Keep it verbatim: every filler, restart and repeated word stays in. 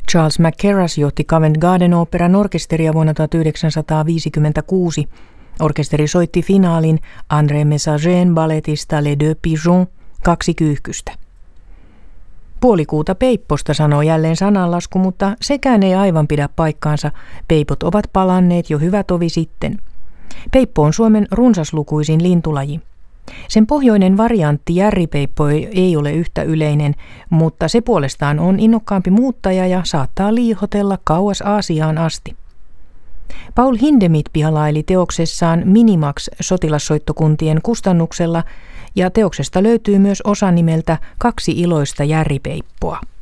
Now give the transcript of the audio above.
Charles McCarras johti Covent Garden-oopperan orkesteria vuonna tuhatyhdeksänsataaviisikymmentäkuusi. Orkesteri soitti finaalin André Messagen balletista Les Deux Pigeons, kaksi kyyhkystä. Puolikuuta peipposta sanoo jälleen sananlasku, mutta sekään ei aivan pidä paikkaansa. Peipot ovat palanneet jo hyvä tovi sitten. Peippo on Suomen runsaslukuisin lintulaji. Sen pohjoinen variantti järripeippo ei ole yhtä yleinen, mutta se puolestaan on innokkaampi muuttaja ja saattaa liihotella kauas Aasiaan asti. Paul Hindemith pihalaili teoksessaan Minimax sotilassoittokuntien kustannuksella, ja teoksesta löytyy myös osa nimeltä Kaksi iloista järripeippoa.